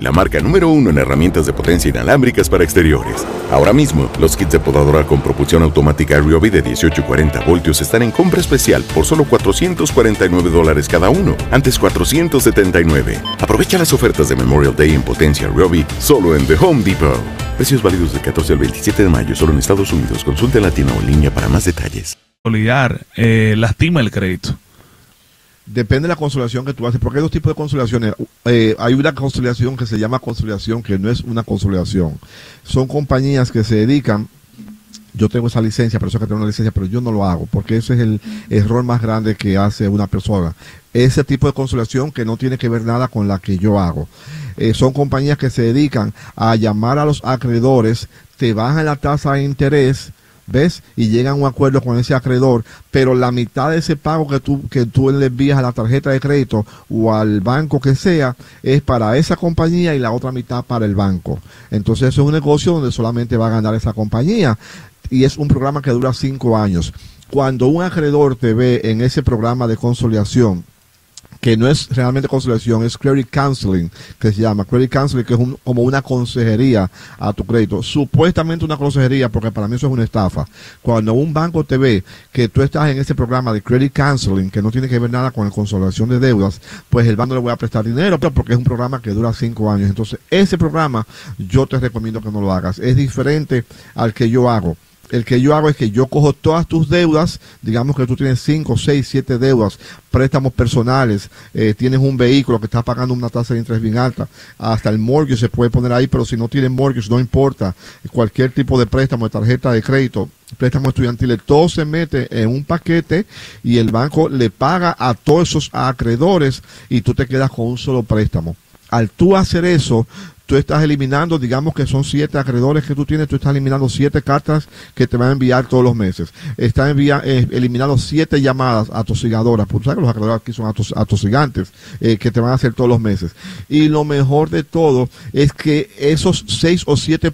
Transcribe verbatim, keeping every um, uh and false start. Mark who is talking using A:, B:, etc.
A: la marca número uno en herramientas de potencia inalámbricas para exteriores. Ahora mismo, los kits de podadora con propulsión automática Ryobi de dieciocho y cuarenta voltios están en compra especial por solo cuatrocientos cuarenta y nueve dólares cada uno, antes cuatrocientos setenta y nueve. Aprovecha las ofertas de Memorial Day en potencia Ryobi solo en The Home Depot. Precios válidos del catorce al veintisiete de mayo, solo en Estados Unidos. Consulta en la tienda o en línea para más detalles.
B: Consolidar eh, lastima el crédito.
C: Depende de la consolidación que tú haces, porque hay dos tipos de consolidaciones. Eh, hay una consolidación que se llama consolidación, que no es una consolidación. Son compañías que se dedican, yo tengo esa licencia, por eso que tengo una licencia, pero yo no lo hago, porque ese es el error más grande que hace una persona. Ese tipo de consolidación que no tiene que ver nada con la que yo hago. Eh, son compañías que se dedican a llamar a los acreedores, te bajan la tasa de interés, ¿ves? Y llegan a un acuerdo con ese acreedor, pero la mitad de ese pago que tú, que tú le envías a la tarjeta de crédito o al banco que sea, es para esa compañía y la otra mitad para el banco. Entonces eso es un negocio donde solamente va a ganar esa compañía y es un programa que dura cinco años. Cuando un acreedor te ve en ese programa de consolidación, que no es realmente consolidación, es credit counseling, que se llama credit counseling, que es un, como una consejería a tu crédito, supuestamente una consejería, porque para mí eso es una estafa. Cuando un banco te ve que tú estás en ese programa de credit counseling, que no tiene que ver nada con la consolidación de deudas, pues el banco le voy a prestar dinero, porque es un programa que dura cinco años. Entonces, ese programa yo te recomiendo que no lo hagas. Es diferente al que yo hago. El que yo hago es que yo cojo todas tus deudas, digamos que tú tienes cinco, seis, siete deudas, préstamos personales, eh, tienes un vehículo que está pagando una tasa de interés bien alta, hasta el mortgage se puede poner ahí, pero si no tienes mortgage no importa, cualquier tipo de préstamo, de tarjeta de crédito, préstamo estudiantil, todo se mete en un paquete y el banco le paga a todos esos acreedores y tú te quedas con un solo préstamo. Al tú hacer eso, tú estás eliminando, digamos que son siete acreedores que tú tienes, tú estás eliminando siete cartas que te van a enviar todos los meses. Estás envia, eh, eliminando siete llamadas atosigadoras, porque sabes que los acreedores aquí son atos, atosigantes, eh, que te van a hacer todos los meses. Y lo mejor de todo es que esos seis o siete